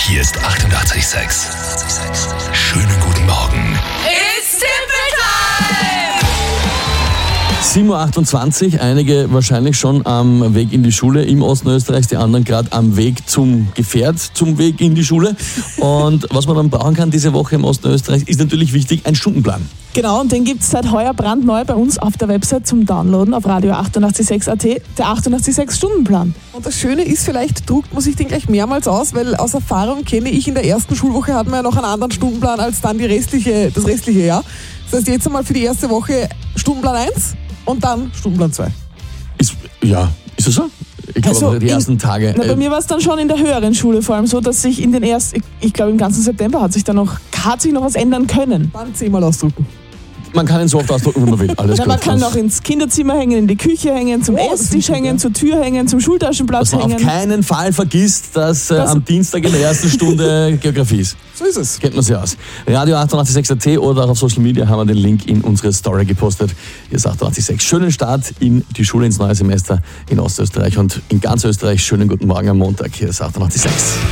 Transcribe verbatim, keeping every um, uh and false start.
Hier ist achtundachtzig Komma sechs. Schönen guten Morgen. It's Timpel time! sieben Uhr achtundzwanzig, einige wahrscheinlich schon am Weg in die Schule im Osten Österreichs, die anderen gerade am Weg zum Gefährt, zum Weg in die Schule. Und was man dann brauchen kann diese Woche im Osten Österreichs, ist natürlich wichtig, ein Stundenplan. Genau, und den gibt es seit heuer brandneu bei uns auf der Website zum Downloaden auf Radio achtundachtzig Komma sechs Punkt at, der achtundachtzig Komma sechs Stundenplan. Und das Schöne ist, vielleicht druckt man sich den gleich mehrmals aus, weil aus Erfahrung kenne ich, in der ersten Schulwoche hat man ja noch einen anderen Stundenplan als dann die restliche, das restliche Jahr. Das heißt, jetzt einmal für die erste Woche Stundenplan eins und dann Stundenplan zwei. Ist, ja, ist das so? Ich glaube, Also die ersten in, Tage. Na, bei äh, mir war es dann schon in der höheren Schule vor allem so, dass sich in den ersten, ich, ich glaube im ganzen September hat sich da noch, hat sich noch was ändern können. Dann zehnmal ausdrucken. Man kann ihn so oft ausdrucken, wie man will. Alles Na, gut. man kann auch ins Kinderzimmer hängen, in die Küche hängen, zum Oh, das Esstisch ist gut, hängen, ja. zur Tür hängen, zum Schultaschenplatz Dass man auf hängen. keinen Fall vergisst, dass äh, Das- am Dienstag in der ersten Stunde Geografie ist. So ist es. Kennt man sich aus. Radio achtundachtzig Komma sechs Punkt at oder auch auf Social Media haben wir den Link in unsere Story gepostet. Hier ist achtundachtzig Komma sechs. Schönen Start in die Schule, ins neue Semester in Ostösterreich und in ganz Österreich. Schönen guten Morgen am Montag. Hier ist achtundachtzig Komma sechs.